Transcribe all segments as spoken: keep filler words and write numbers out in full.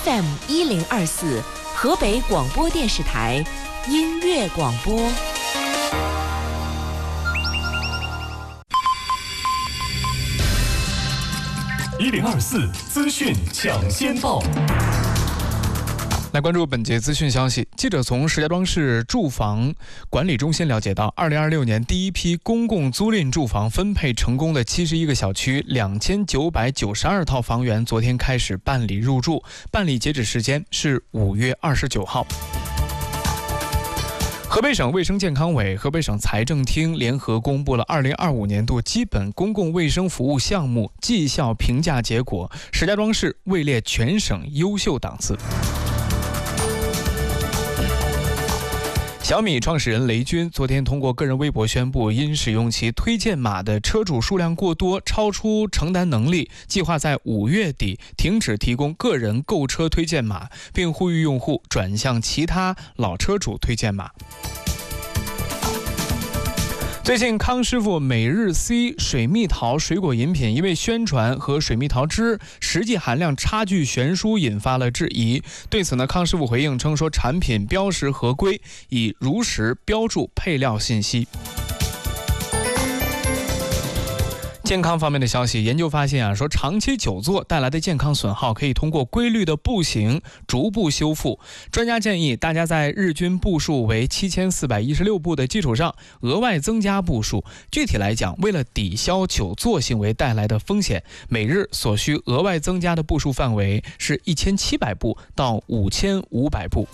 F M 一零二四，河北广播电视台音乐广播。 一零二四资讯抢先报。 来关注本节资讯消息。记者从石家庄市住房管理中心了解到，二零二六年第一批公共租赁住房分配成功的七十一个小区两千九百九十二套房源昨天开始办理入住，办理截止时间是五月二十九号。河北省卫生健康委、河北省财政厅联合公布了二零二五年度基本公共卫生服务项目绩效评价结果，石家庄市位列全省优秀档次。小米创始人雷军昨天通过个人微博宣布，因使用其推荐码的车主数量过多，超出承担能力，计划在五月底停止提供个人购车推荐码，并呼吁用户转向其他老车主推荐码。最近康师傅每日 C 水蜜桃水果饮品因为宣传和水蜜桃汁实际含量差距悬殊引发了质疑。对此呢，康师傅回应称说，产品标识合规，已如实标注配料信息。健康方面的消息，研究发现啊，说长期久坐带来的健康损耗可以通过规律的步行逐步修复。专家建议大家在日均步数为七千四百一十六步的基础上，额外增加步数。具体来讲，为了抵消久坐行为带来的风险，每日所需额外增加的步数范围是一千七百步到五千五百步。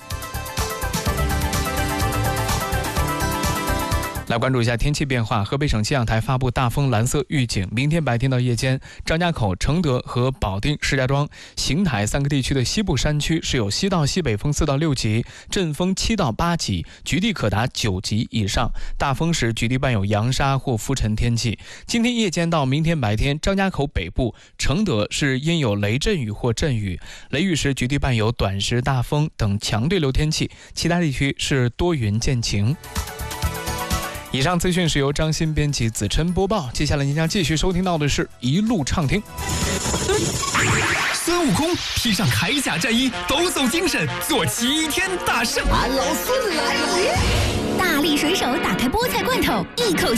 来关注一下天气变化。河北省气象台发布大风蓝色预警，明天白天到夜间，张家口、承德和保定、石家庄、邢台三个地区的西部山区是有西到西北风四到六级，阵风七到八级，局地可达九级以上。大风时局地伴有扬沙或浮尘天气。今天夜间到明天白天，张家口北部、承德是阴有雷阵雨或阵雨，雷雨时局地伴有短时大风等强对流天气，其他地区是多云见晴。以上资讯是由张鑫编辑，子琛播报。接下来您将继续收听到的是一路畅听。 孙悟空披上铠甲战衣，抖擞精神，做齐天大圣。 俺老孙来了！ 大力水手打开菠菜罐头，一口